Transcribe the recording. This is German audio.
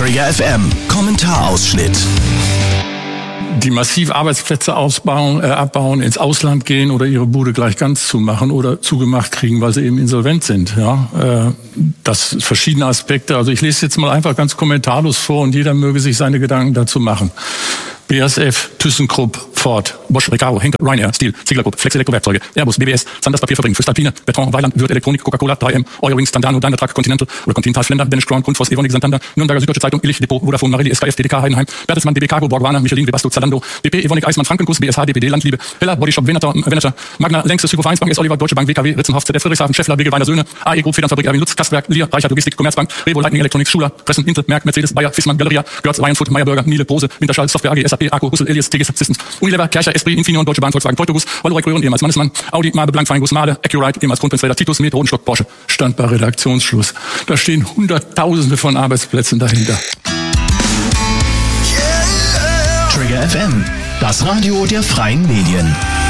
Trigger FM Kommentarausschnitt. Die massiv Arbeitsplätze abbauen, ins Ausland gehen oder ihre Bude gleich ganz zumachen oder zugemacht kriegen, weil sie eben insolvent sind. Ja, das verschiedene Aspekte. Also ich lese jetzt mal einfach ganz kommentarlos vor und jeder möge sich seine Gedanken dazu machen. BASF, ThyssenKrupp, Ford, Bosch, Recaro, Henkel, Ryanair, Steel, Ziegler Group, Flex Elektrowerkzeuge, Airbus, BBS, Sanders Papierfabrik, Voestalpine, Beton, Weiland, Würth Elektronik, Coca-Cola, 3M, Eurowings, Tandano, Daimler Truck, Continental oder Continental Flender, Danish Crown, Grundfos, Evonik, Santander, Nürnberger Süddeutsche Zeitung, Illich, Depot, Vodafone, Marelli, SKF, DDK, Heidenheim, Bertelsmann, DB Cargo, Borgwana, Michelin, Webasto, Zalando, BP, Evonik, Eismann, Frankenguss, BSH, DPD, Landliebe, Bella, Bodyshop, Venator, Magna, Längstes, Hypo-Vereinsbank, S. Oliver, Deutsche Bank, WKW, Ritzenhoff, ZDF, Friedrichshafen, Scheffler, BG, Weiner Söhne, AE Group, Federnfabrik, Erwin Lutz, Kastwerk, Lier, Reichert Logistik, Commerzbank, Revo, Lightning Electronics, Schuler, Pressen, Intel, Merck, Mercedes, Bayer, Fissmann, Galeria, Görz, Ryanfoot, Meyerburger, Miele, Bose, Winterschall, Software AG, SAP, Arco, Hussel, Elias, TGS Systems, Unilever, Kercher, Esprit, Infineon, Deutsche Bahn, Volkswagen, Teutogus, Valorec, Röhren, ehemals Mannesmann, Audi, Mabe, Blank, Feinguss, Mahle, Accurite, ehemals Kronprinzräder, Titus, Metro, Rodenstock, Porsche. Stand bei Redaktionsschluss. Da stehen Hunderttausende von Arbeitsplätzen dahinter. Trigger FM, das Radio der freien Medien.